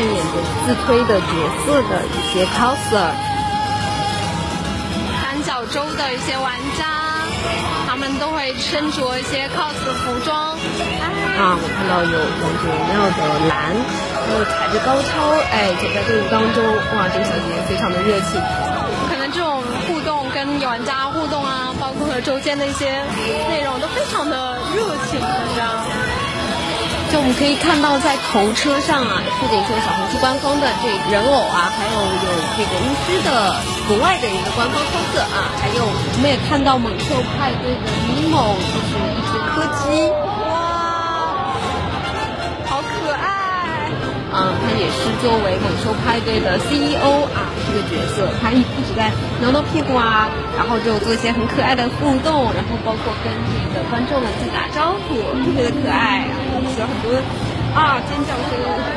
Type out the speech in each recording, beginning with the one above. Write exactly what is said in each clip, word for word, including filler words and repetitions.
演着自推的角色的一些 coser。 三角洲的一些玩家，他们都会身着一些 cos 的服装。 啊，我看到有王者荣耀的蓝，还有踩着高跷，哎，走在队伍当中，哇，这个小姐姐非常的热情。 可能这种互动跟玩家互动啊，包括和周间的一些内容都非常的热情，这样。 就我们可以看到，在头车上啊，不仅是有小红书官方的这人偶啊，还有有这个巫师的国外的一个官方cos啊，还有我们也看到猛兽派对的 Nemo， 就是一只柯基， 哇，好可爱！ 嗯，他也是作为猛兽派对的 C E O 啊这个角色，他一一直在挠挠屁股啊，然后就做一些很可爱的互动，然后包括跟这个观众们去打招呼，特别的可爱，然后起了很多啊尖叫声。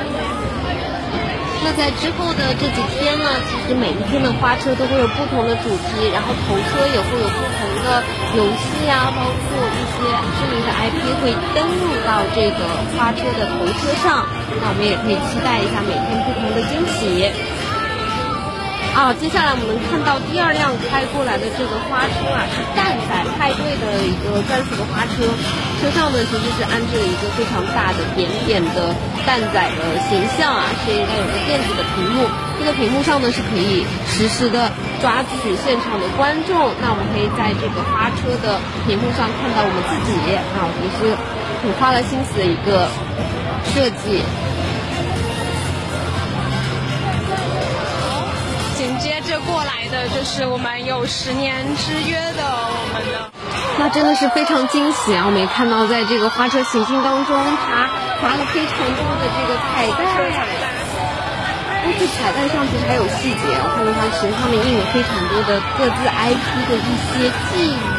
那在之后的这几天呢，其实每一天的花车都会有不同的主题，然后头车也会有不同的游戏啊，包括一些知名的 I P 会登陆到这个花车的头车上，那我们也可以期待一下每天不同的惊喜。啊，接下来我们能看到第二辆开过来的这个花车啊，是蛋仔派对的一个专属的花车，车上呢其实是安置了一个非常大的扁扁的蛋仔的形象啊，是带有个电子的屏幕，这个屏幕上呢是可以实时的抓取现场的观众，那我们可以在这个花车的屏幕上看到我们自己啊，也是很花了心思的一个设计。 紧接着过来的就是我们有十年之约的我们的， 那真的是非常惊喜啊！我们也看到在这个花车行进当中，它发了非常多的这个彩带呀、啊。而且彩带上其实还有细节，我看到它其实上面印有非常多的各自 I P 的一些寄语。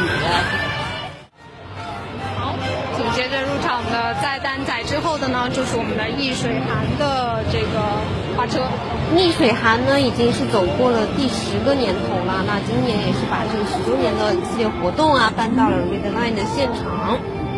好，紧接着入场的在蛋仔之后的呢，就是我们的易水寒的这个花车。 逆水寒呢已经是走过了第十个年头了，那今年也是把这个十周年的一系列活动啊搬到了 Redline 的现场。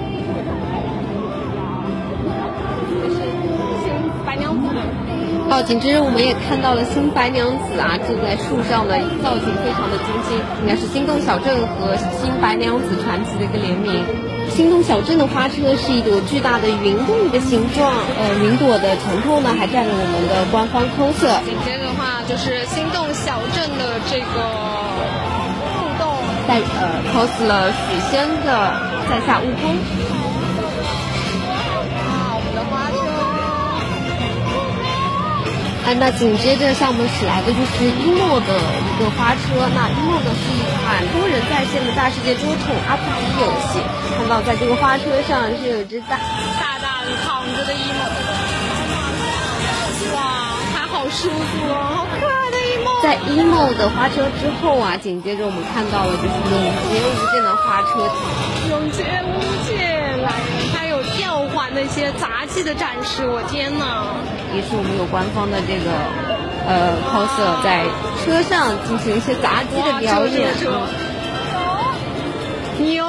白娘子哦，紧接着我们也看到了新白娘子啊，坐在树上的造型非常的精心，应该是心动小镇和新白娘子传奇的一个联名。心动小镇的花车是一朵巨大的云朵的形状，呃，云朵的前头呢还站着我们的官方 coser。 紧接着的话就是心动小镇的这个互动， 在呃 cos 了许仙的在下悟空。 啊，我们的花车。 啊，那紧接着向我们驶来的就是 E M O 的一个花车。那 E M O 呢是一款多人在线的大世界捉宠 R P G 游戏。看到在这个花车上是有只大大大的躺着的 E M O， 哇，它好舒服哦，好可爱的 E M O。 在 E M O 的花车之后啊，紧接着我们看到了就是永劫无间的花车。 永劫无间来了，它有吊环的一些杂技的展示，我天哪！ 也是我们有官方的这个呃 coser 在车上进行一些杂技的表演。 牛！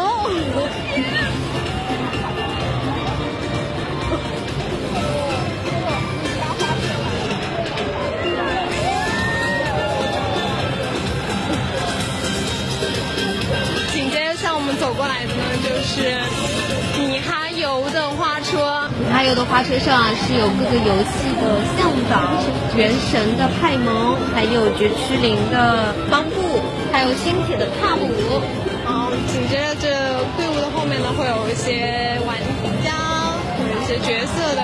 紧接着向我们走过来的呢，就是米哈游的花车。 米哈游的花车上是有各个游戏的向导，原神的派蒙，还有绝区零的邦布，还有星铁的帕姆。 好，紧接着这队伍的后面呢，会有一些玩家，有一些角色的